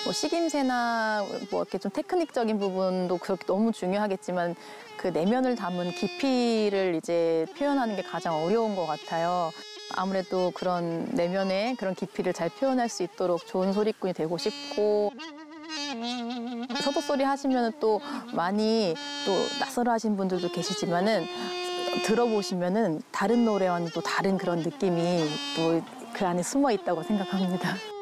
뭐 식임새나 뭐 이렇게 좀 테크닉적인 부분도 그렇게 너무 중요하겠지만 그 내면을 담은 깊이를 이제 표현하는 게 가장 어려운 것 같아요. 아무래도 그런 내면의 그런 깊이를 잘 표현할 수 있도록 좋은 소리꾼이 되고 싶고 서도소리 하시면 또 많이 또 낯설어 하신 분들도 계시지만은 들어보시면은 다른 노래와는 또 다른 그런 느낌이 또 그 안에 숨어 있다고 생각합니다.